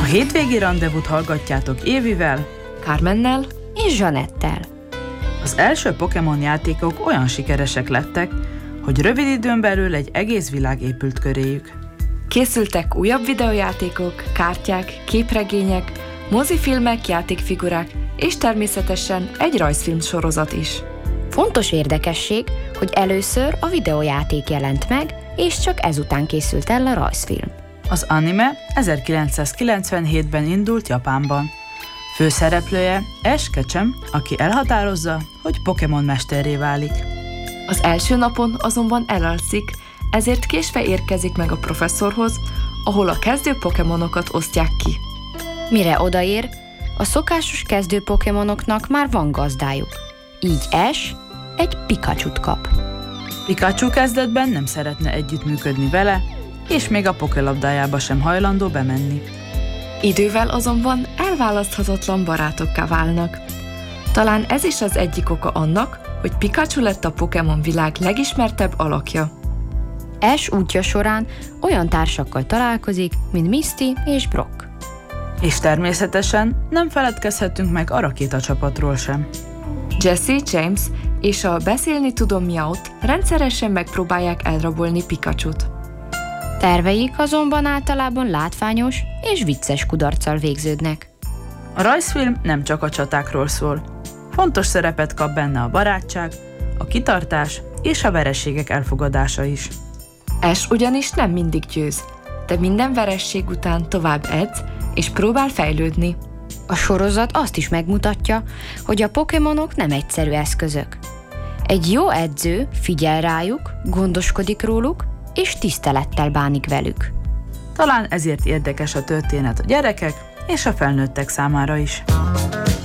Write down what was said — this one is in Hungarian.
hétvégi rendezvút hallgatjátok Évivel, Carmennel és Zsanettel. Az első Pokémon játékok olyan sikeresek lettek, hogy rövid időn belül egy egész világ épült köréjük. Készültek újabb videójátékok, kártyák, képregények, mozifilmek, játékfigurák, és természetesen egy rajzfilm sorozat is. Fontos érdekesség, hogy először a videójáték jelent meg, és csak ezután készült el a rajzfilm. Az anime 1997-ben indult Japánban. Főszereplője Ash Ketchum, aki elhatározza, hogy Pokémon mesterré válik. Az első napon azonban elalszik, ezért késve érkezik meg a professzorhoz, ahol a kezdő Pokémonokat osztják ki. Mire odaér, a szokásos kezdő Pokémonoknak már van gazdájuk. Így Ash egy Pikachut kap. Pikachu kezdetben nem szeretne együttműködni vele, és még a pokélabdájába sem hajlandó bemenni. Idővel azonban elválaszthatatlan barátokká válnak. Talán ez is az egyik oka annak, hogy Pikachu lett a Pokémon világ legismertebb alakja. Ash útja során olyan társakkal találkozik, mint Misty és Brock. És természetesen nem feledkezhetünk meg a rakétacsapatról sem. Jessie, James és a beszélni tudom Meowth rendszeresen megpróbálják elrabolni Pikachut. Terveik azonban általában látványos és vicces kudarccal végződnek. A rajzfilm nem csak a csatákról szól. Fontos szerepet kap benne a barátság, a kitartás és a vereségek elfogadása is. Ash ugyanis nem mindig győz, de minden veresség után tovább edz és próbál fejlődni. A sorozat azt is megmutatja, hogy a Pokémonok nem egyszerű eszközök. Egy jó edző figyel rájuk, gondoskodik róluk, és tisztelettel bánik velük. Talán ezért érdekes a történet a gyerekek és a felnőttek számára is.